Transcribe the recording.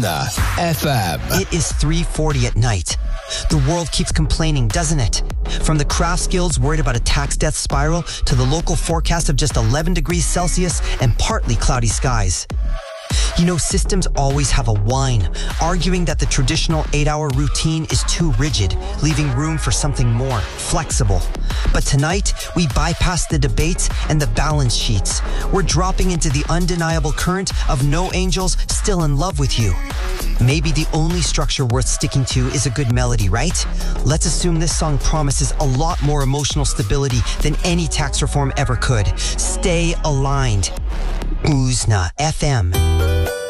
FM. It is 3:40 at night. The world keeps complaining, doesn't it? From the crafts guilds worried about a tax death spiral to the local forecast of just 11 degrees Celsius and partly cloudy skies. You know, systems always have a whine, arguing that the traditional 8-hour routine is too rigid, leaving room for something more flexible. But tonight, we bypass the debates and the balance sheets. We're dropping into the undeniable current of no angels still in love with you. Maybe the only structure worth sticking to is a good melody, right? Let's assume this song promises a lot more emotional stability than any tax reform ever could. Stay aligned. Uzna FM.